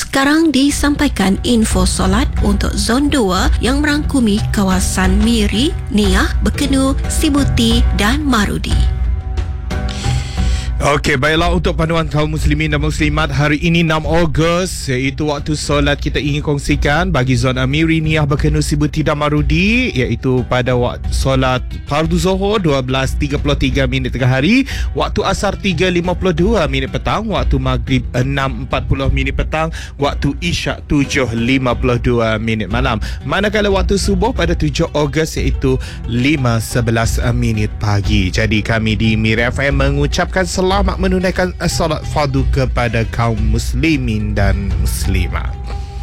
Sekarang disampaikan info solat untuk Zon 2 yang merangkumi kawasan Miri, Niah, Bekenu, Sibuti dan Marudi. Okey, baiklah, untuk panduan kaum muslimin dan muslimat hari ini 6 Ogos, iaitu waktu solat kita ingin kongsikan bagi zon Amiri, Niah, Bekenu, Sibuti dan Marudi, iaitu pada waktu solat fardu Zuhur 12.33 minit tengah hari, waktu asar 3.52 minit petang, waktu maghrib 6.40 minit petang, waktu isyak 7.52 minit malam. Manakala waktu subuh pada 7 Ogos iaitu 5.11 minit pagi. Jadi kami di Miri FM mengucapkan selamat menunaikan solat fardu kepada kaum muslimin dan muslimat.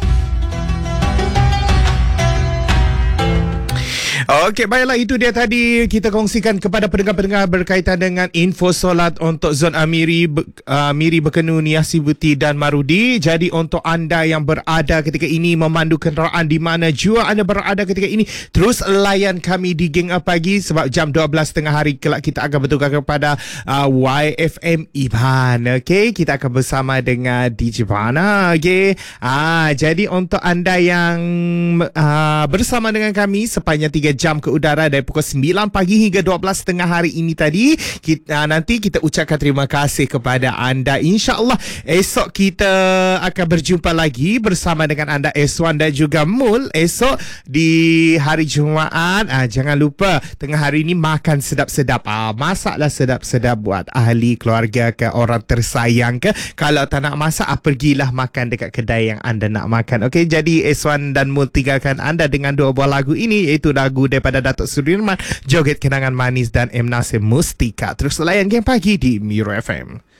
Okey, baiklah, itu dia tadi kita kongsikan kepada pendengar-pendengar berkaitan dengan info solat untuk zon Amiri, Miri, Bekenu, Niah, Sibuti dan Marudi. Jadi untuk anda yang berada ketika ini memandu kenderaan di mana jua anda berada ketika ini, terus layan kami di Geng Pagi sebab jam 12 tengah hari kelak kita akan bertukar kepada YFM Iban. Okey, kita akan bersama dengan DJ Bana. Okey. Jadi untuk anda yang bersama dengan kami sepanjang 3 jam ke udara dari pukul 9 pagi hingga 12 tengah hari ini tadi, nanti kita ucapkan terima kasih kepada anda. InsyaAllah esok kita akan berjumpa lagi bersama dengan anda Eswan dan juga Mul esok di hari Jumaat. Jangan lupa tengah hari ini makan sedap-sedap. Masaklah sedap-sedap buat ahli, keluarga ke, orang tersayang ke. Kalau tak nak masak, pergilah makan dekat kedai yang anda nak makan. Okey, jadi Eswan dan Mul tinggalkan anda dengan dua buah lagu ini, iaitu lagu daripada Datuk Sudirman, Joget Kenangan Manis dan M. Nasir Mustika. Terus layan Geng Pagi di Miro FM.